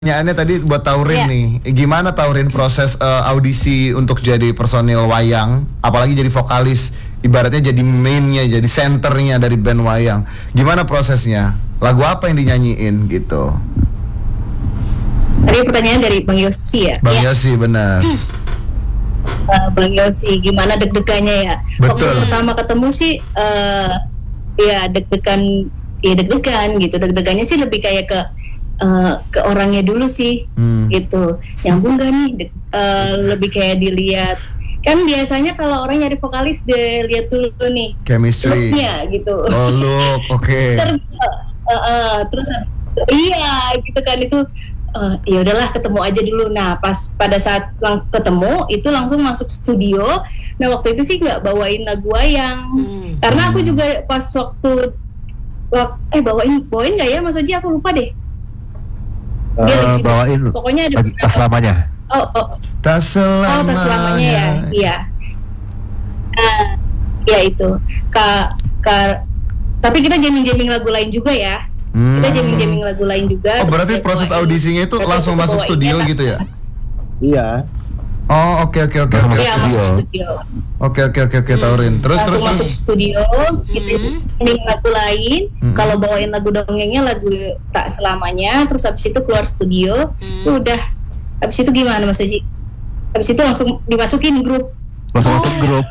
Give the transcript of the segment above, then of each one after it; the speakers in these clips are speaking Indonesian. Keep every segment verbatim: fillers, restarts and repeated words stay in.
Pertanyaannya tadi buat Taurin yeah. nih, gimana Taurin proses uh, audisi untuk jadi personil wayang, apalagi jadi vokalis, ibaratnya jadi mainnya, jadi centernya dari band wayang. Gimana prosesnya? Lagu apa yang dinyanyiin gitu? Tadi pertanyaan dari Bang Yosi ya? Bang ya. Yosi benar. Uh, Bang Yosi, gimana deg-degannya ya? Betul. Waktu pertama ketemu sih, uh, ya deg-degan, ya deg-degan gitu. Deg-degannya sih lebih kayak ke Uh, ke orangnya dulu sih, hmm. gitu. Nyambung gak nih? Uh, lebih kayak dilihat. Kan biasanya kalau orang nyari vokalis dia lihat dulu nih chemistry, look-nya gitu. Oh look, oke. Okay. Ter, uh, uh, terus iya gitu kan itu. Uh, ya udahlah ketemu aja dulu. Nah pas pada saat lang- ketemu itu langsung masuk studio. Nah waktu itu sih nggak bawain lagu wayang, hmm. karena aku juga pas waktu wak- eh bawain bawain nggak ya Mas Oji, aku lupa deh. Uh, bawain pokoknya ada tas selamanya. Oh, oh. Tas selamanya. Oh, tas selamanya ya. Iya. Uh, ya itu. Ka, ka, tapi kita jamming-jamming lagu lain juga ya. Hmm. Kita jamming-jamming lagu lain juga. Oh, berarti proses audisinya itu langsung masuk studio gitu ya? Iya. Oh, oke oke oke oke. Iya, masuk studio. Oke oke oke oke Taurin. Terus langsung terus masuk studio, kita nyanyiin lagu lain. Hmm. Kalau bawain lagu dongengnya lagu Tak Selamanya, terus habis itu keluar studio, hmm. udah. Habis itu gimana Mas Oji? Habis itu langsung dimasukin grup. Langsung masuk grup.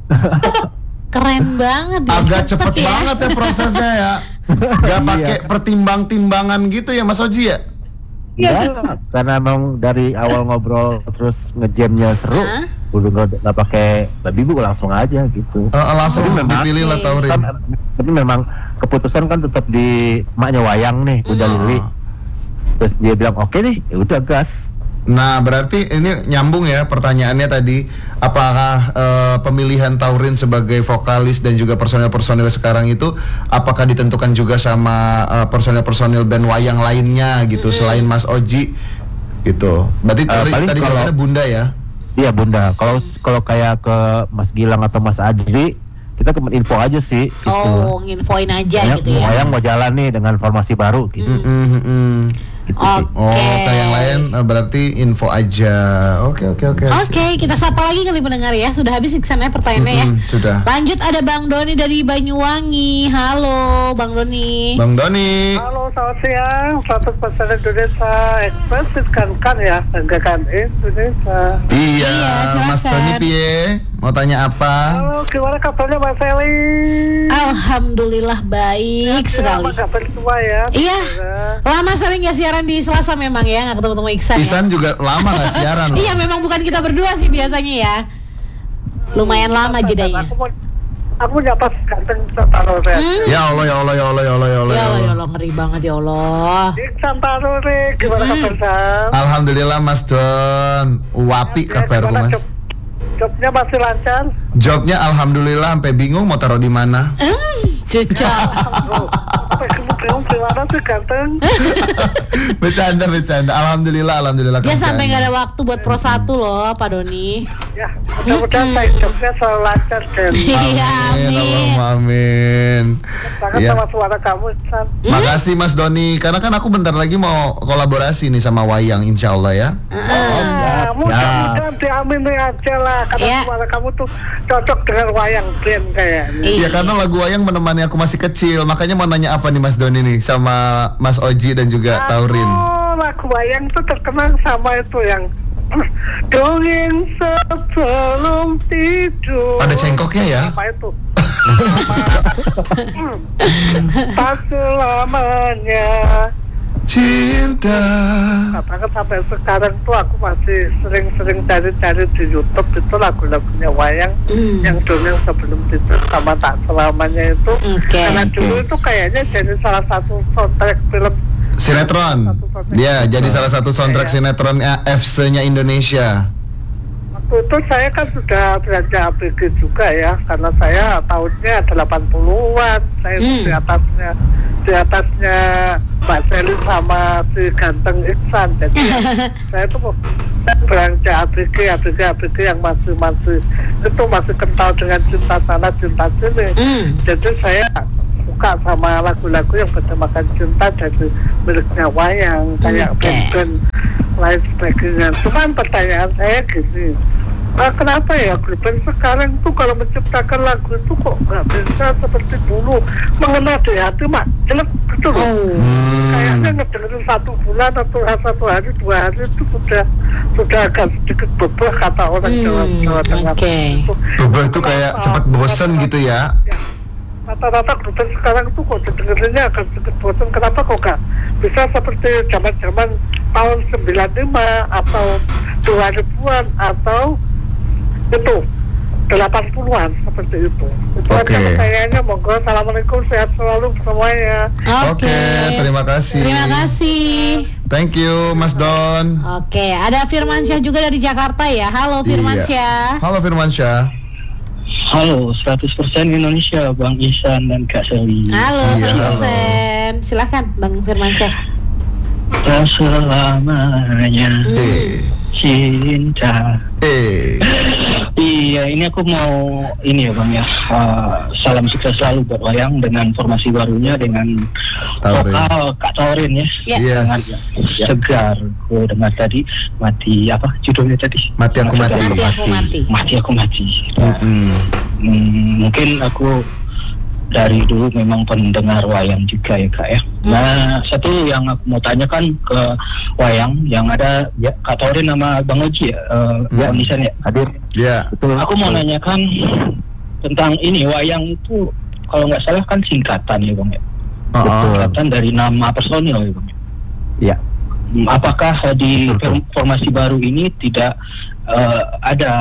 Keren banget ya. Agak cepet, cepet ya. banget ya prosesnya ya. Gak pakai pertimbang-timbangan gitu ya Mas Oji ya? Iya, karena emang dari awal ngobrol terus ngejamnya seru, huh? udah nggak pakai babi bu langsung aja gitu. Uh, langsung dipilih lah Taurin. Kan, tapi memang keputusan kan tetap di maknya wayang nih, udah mm. Lili. Terus dia bilang oke okay nih, ya udah gas. Nah berarti ini nyambung ya pertanyaannya tadi, apakah uh, pemilihan Taurin sebagai vokalis dan juga personil-personil sekarang itu apakah ditentukan juga sama uh, personil-personil band wayang lainnya gitu, hmm. selain Mas Oji gitu. Berarti uh, tadi, tadi jawabannya Bunda ya? Iya Bunda. Kalau kalau kayak ke Mas Gilang atau Mas Adri, kita cuma info aja sih. Gitu. Oh, nginfoin aja Banyak, gitu ya. Wayang mau jalan nih dengan formasi baru gitu. Hmm. Hmm, hmm. Gitu okay. Oh, kayak yang lain berarti info aja. Oke, oke, oke. Oke, kita sapa lagi kali pendengar ya. Sudah habis sana pertanyaannya mm-hmm, ya. Sudah. Lanjut ada Bang Doni dari Banyuwangi. Halo, Bang Doni. Bang Doni. Halo, selamat siang. seratus persen Indonesia Express kan ya, banggakan Indonesia. Iya, iya Mas Doni piye? Mau tanya apa? Halo, gimana kabarnya Mas Eli? Alhamdulillah baik ya, sekali. Apa kabar semua ya? Iya. Lama sering nggak siaran di Selasa memang ya, nggak ketemu-temu Iksan. Iksan ya? juga lama nggak siaran. Iya, memang bukan kita berdua sih biasanya ya. Lumayan lama jedanya. Aku mau, aku nyapa ganteng Santarore. Hmm. Ya Allah, ya Allah, ya Allah, ya Allah, ya Allah. Ya Allah, ya Allah, ngeri banget ya Allah. Santarore, gimana hmm. kabar Sam? Alhamdulillah Mas Don, wapi ya, kabarku Mas. Job, jobnya masih lancar? Jobnya alhamdulillah, sampai bingung mau taruh di mana. Hmm, cocok. Sampai bingung gimana sih ganteng? Bercanda, bercanda. Alhamdulillah, alhamdulillah. Dia sampai nggak ada waktu buat pro satu loh, Pak Doni. Ya, mudah-mudahan mm-hmm. jobnya selalu lancar dan. Iya, amin. Allahumma amin. Sangat ya. Sama suara kamu, San. Makasih Mas Doni, karena kan aku bentar lagi mau kolaborasi nih sama wayang, insya Allah ya. Oh, ya, mudah-mudahan diamini aja lah, karena ya. Suara kamu tuh cocok dengan wayang band kayaknya. Iya, karena lagu wayang menemani aku masih kecil, makanya mau nanya apa nih Mas Doni nih sama Mas Oji dan juga Aku, Taurin. Lagu wayang tuh terkenal sama itu yang dongeng sebelum tidur. Ada cengkoknya ya? Apa itu? Tak selamanya cinta. Katakan sampai sekarang tuh aku masih sering-sering cari-cari di YouTube itu lagu-lagunya wayang mm. yang dongeng sebelum tidur sama Tak Selamanya itu. Okay. Karena dulu itu kayaknya jadi salah satu soundtrack film sinetron. Dia jadi salah satu soundtrack ya. Sinetronnya F C-nya Indonesia. Waktu itu saya kan sudah belajar A B G juga ya, karena saya tahunnya delapan puluhan. Saya hmm. di atasnya di atasnya Mbak Seli sama si ganteng Iksan. Jadi saya tuh belanja A B G, A B G, A B G yang masih masih itu masih kental dengan cinta sana cinta sini. Hmm. Jadi saya suka sama lagu-lagu yang bertemakan cinta dari miliknya wayang kayak Oke. band-band lain sebagainya. Cuman pertanyaan saya gini, nah, kenapa ya grup band sekarang tuh kalau menciptakan lagu itu kok nggak bisa seperti dulu mengena di hati mak jelek gitu loh. Hmm. Kayaknya ngedengerin satu bulan atau satu hari dua hari itu sudah sudah agak sedikit bebel kata orang Hmm, Jawa Jawa Tengah. oke. Itu. Bebel itu kayak Kenapa? cepat bosen gitu ya. Ya. Rata-rata grup band sekarang tuh kok dengerinnya agak sedikit bosan. Kenapa kok nggak bisa seperti zaman-zaman tahun sembilan puluh lima atau dua ribuan atau itu delapan puluhan seperti itu. Itu Oke. aja pertanyaannya. Monggo, assalamualaikum, sehat selalu semuanya. Oke. Oke, terima kasih. Terima kasih. Thank you, Mas Don. Oke, ada Firmansyah juga dari Jakarta ya. Halo Firmansyah. Iya. Halo Firmansyah. Halo, seratus persen Indonesia, Bang Ihsan dan Kak Seli. Halo, Iya, seratus persen. Silakan Bang Firmansyah. Tak selamanya Eh, cinta. eh. Iya, ini aku mau ini ya Bang ya. uh, salam sukses selalu buat Wayang dengan formasi barunya dengan Taurin. vokal Kak Taurin ya. Ya. Yes. Sangat segar. Aku dengar tadi mati apa judulnya tadi? Mati Aku Mati. Mati Aku Mati. Mati aku mati. Mm-mm. Hmm, mungkin aku dari dulu memang pendengar wayang juga ya Kak ya. Nah, satu yang aku mau tanyakan ke wayang yang ada ya, Kak Taurin sama Bang Oji ya, uh, Ya. Bang Ihsan ya. Hadir. Ya. Betul. Aku mau nanyakan tentang ini wayang itu kalau nggak salah kan singkatan ya Bang ya. Oh, Singkatan dari nama personil ya Bang ya. Ya. Hmm, Apakah uh, di Betul. form- formasi baru ini tidak uh, ada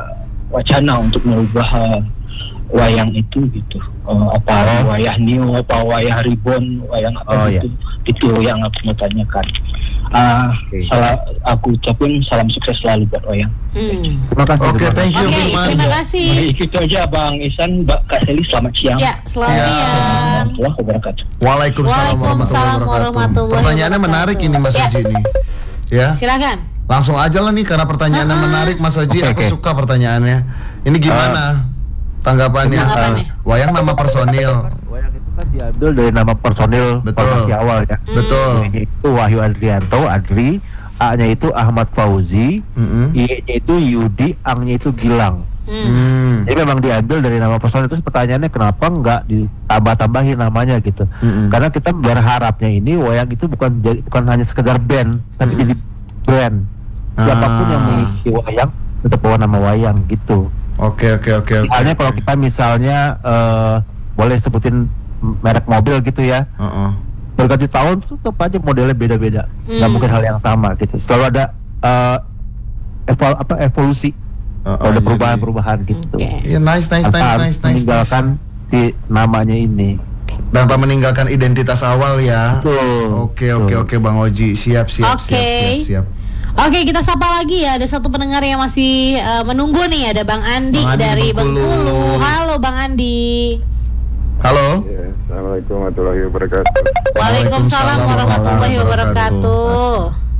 wacana untuk merubah uh, wayang itu gitu, uh, apa Oh. wayah new, apa wayah reborn, wayang apa Oh, gitu, itu yang aku mau tanyakan. Uh, Oke. salah, aku ucapin salam sukses selalu buat wayang. Hmm. Terima kasih. Oke, terima thank you Oke, Firman. terima kasih. Baik, itu aja Bang Ihsan, Mbak Kak Seli, selamat siang. Ya, selamat Ya. siang. Warahmatullahi wabarakatuh. Waalaikumsalam Waalaikumsalam warahmatullahi wabarakatuh. warahmatullahi Pertanyaannya wabarakatuh. menarik ini Mas Ya. Oji nih. Ya. Silakan. Langsung aja lah nih karena pertanyaannya Ah. menarik Mas Oji. Oke, Aku oke. suka pertanyaannya. Ini gimana tanggapannya? Tanggapannya. Ah, wayang nama personil. Wayang itu kan diambil dari nama personil Betul. formasi awal ya. Betul. Y-nya itu Wahyu Adrianto, Adri, A-nya itu Ahmad Fauzi, Mm-mm. I-nya itu Yudi, Ang-nya itu Gilang. Hmm. Hmm. Jadi memang diambil dari nama personil. Terus pertanyaannya kenapa nggak ditambah-tambahin namanya gitu? Mm-mm. Karena kita berharapnya ini wayang itu bukan jadi, bukan hanya sekedar band, tapi Mm. jadi brand. Siapapun Ah. yang mengisi wayang tetap bawa nama wayang gitu. Oke oke oke oke. Misalnya kalau kita misalnya eh, boleh sebutin merek mobil gitu ya, Heeh. berganti tahun tuh tetap aja modelnya beda-beda, nggak Hmm. mungkin hal yang sama gitu. Selalu ada eh, evol- apa evolusi, Heeh, selalu ada jadi- perubahan-perubahan gitu. Oke. Iya nice nice Tanpa nice harus nice nice. meninggalkan si namanya ini. Tanpa meninggalkan identitas awal ya. Betul. Oke oke Betul. oke Bang Oji, siap siap Oke. siap siap siap. Oke, kita sapa lagi ya. Ada satu pendengar yang masih uh, menunggu nih. Ada Bang Andi, Bang Andi dari di Bengkulu. Bengkulu. Halo Bang Andi. Halo. Ya, Assalamualaikum warahmatullahi wabarakatuh. Waalaikumsalam warahmatullahi wabarakatuh.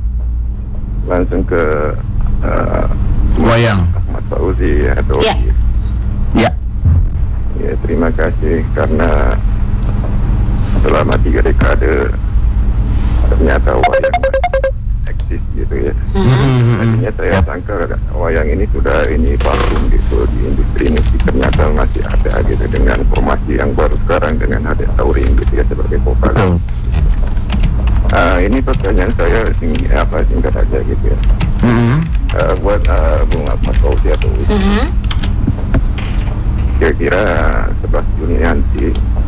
Langsung ke uh, Wayang. Ahmad Fauzi atau Ya. Ya. ya, terima kasih karena selama tiga dekade ternyata wayang eksis gitu ya. Hmm. Tadinya saya sangka wayang ini sudah ini vakum gitu di industri musik, ternyata masih ada gitu dengan formasi yang baru sekarang dengan ada Taurin gitu ya sebagai vokalis. Betul. Ah, ini pertanyaan saya sing, apa singkat aja gitu ya. Mm-mm. Uh, buat uh, Bung Ahmad Fauzi atau Mhm. kira-kira sebelas Juni nanti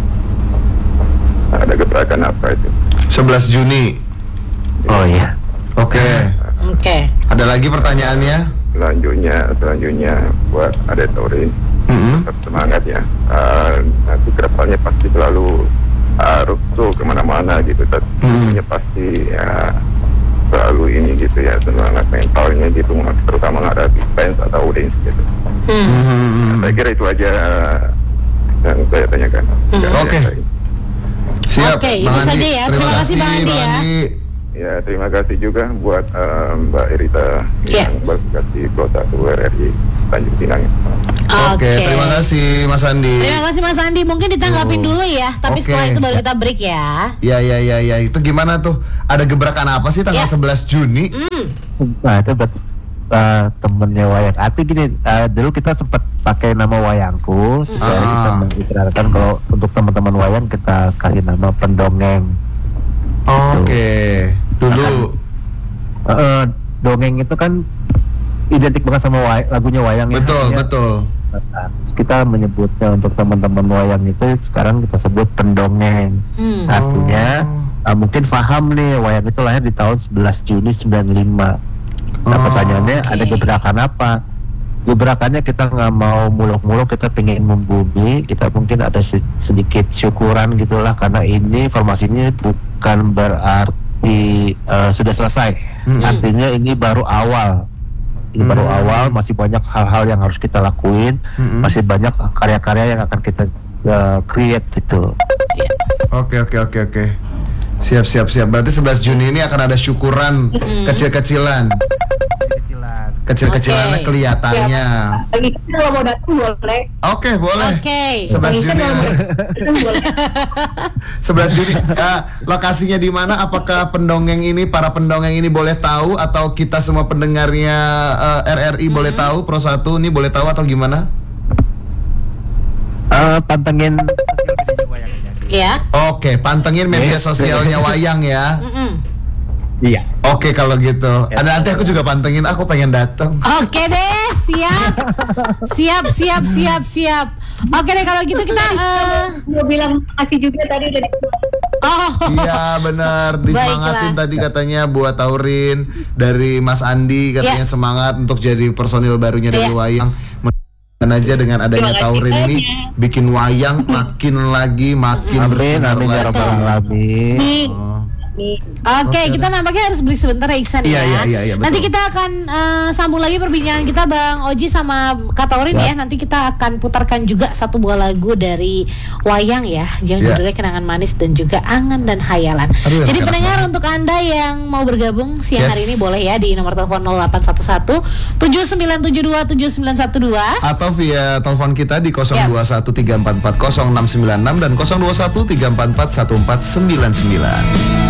ada gebrakan apa itu? sebelas Juni. Oh iya. Oke. Oke. Ada lagi pertanyaannya? Selanjutnya, selanjutnya buat ada Taurin, Mm-mm. tetap semangat ya. Uh, nanti kedepannya pasti selalu uh, rukso kemana-mana gitu. Tentunya pasti ya, selalu ini gitu ya, semangat mentalnya gitu, terutama menghadapi fans atau audiens gitu. Hmm. Mm-mm. Saya kira itu aja yang saya tanyakan. Hmm. Yang Oke. saya- Siap. Oke, itu Bang saja Andi. ya. Terima kasih, Bang Andi, ya. Ya, terima kasih juga buat uh, Mbak Irita Ya. yang baru kasih Pro satu R R I. Tanjung Pinang. Oke, okay, terima kasih Mas Andi. Terima kasih Mas Andi. Mungkin ditanggapin dulu ya, tapi okay. Setelah itu baru kita break ya. Ya ya ya ya. Itu gimana tuh? Ada gebrakan apa sih tanggal ya. sebelas Juni? Mm. Nah, itu buat uh, temennya Wayang Ati gini. Uh, dulu kita sempat pakai nama Wayangku. Mm. Jadi ah. kita mengikrarkan kalau untuk teman-teman wayang kita kasih nama Pendongeng. Oke. Okay. Dulu uh, uh, dongeng itu kan identik banget sama way- lagunya wayang. Betul, ya, betul. Nah, kita menyebutnya untuk teman-teman wayang itu sekarang kita sebut pendongeng. Hmm. Artinya oh. uh, mungkin paham nih, wayang itu lahir di tahun sebelas Juni sembilan puluh lima. Nah, oh, pertanyaannya okay. ada gebrakan apa? Gebrakannya kita nggak mau muluk-muluk, kita pengen membumi, kita mungkin ada sedikit syukuran gitulah, karena ini formasinya bukan berarti uh, sudah selesai. Hmm. Artinya ini baru awal. Ini hmm. baru awal, masih banyak hal-hal yang harus kita lakuin, hmm. masih banyak karya-karya yang akan kita uh, create gitu. Oke oke oke oke. Siap siap siap. Berarti sebelas Juni ini akan ada syukuran hmm. kecil-kecilan. Kecil-kecilan. Kecil-kecilannya okay. kelihatannya. Lagi kalau mau datang boleh. Oke, okay, boleh. Oke. Okay. sebelas Juni. sebelas Juni. Uh, lokasinya di mana? Apakah pendongeng ini, para pendongeng ini boleh tahu, atau kita semua pendengarnya uh, R R I mm-hmm. boleh tahu, Pro satu ini boleh tahu atau gimana? Uh, pantengin ya. Oke, okay, pantengin media sosialnya Wayang ya. Mm-mm. Iya. Oke, kalau gitu. Ada nanti aku juga pantengin, aku pengen datang. Oke deh, siap. Siap, siap, siap, siap. Oke deh kalau gitu kita uh... mau bilang kasih juga tadi udah Oh. Iya benar, disemangatin tadi katanya buat Taurin dari Mas Andi katanya yeah. semangat untuk jadi personil barunya dari yeah. Wayang. Dan aja dengan adanya Taurin ini bikin wayang makin lagi makin bersinar lagi. Oke, okay, kita nampaknya harus beli sebentar ya Iksan iya, ya. Iya, iya, iya, nanti kita akan uh, sambung lagi perbincangan kita Bang Oji sama Kak Taurin ya. Nanti kita akan putarkan juga satu buah lagu dari Wayang ya, yang yeah. judulnya Kenangan Manis dan juga Angan dan Hayalan. Aduh, jadi pendengar, untuk Anda yang mau bergabung siang yes. hari ini boleh ya di nomor telepon nol delapan satu satu tujuh sembilan tujuh dua tujuh sembilan satu dua atau via telepon kita di nol dua satu tiga empat empat nol enam sembilan enam dan nol dua satu tiga empat empat satu empat sembilan sembilan.